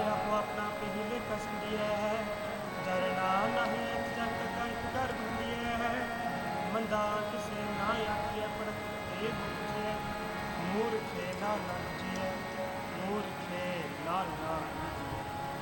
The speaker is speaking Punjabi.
ਆਪੋ ਆਪਣਾ ਪਹਿਲੇ ਕਸਦੀ ਹੈ ਜਰਨਾ ਨਹੀਂ ਜੰਗ ਕਰਕ ਕਰ ਦਿੰਦੀ ਹੈ ਮੰਦਾ ਕਿਸੇ ਨਾ ਆਖੀਏ ਪੜਕ ਤੇ ਬੁੱਝੇ ਮੂਰਖੇ ਨਾ ਨੱਚੀਏ ਮੂਰਖੇ ਨਾ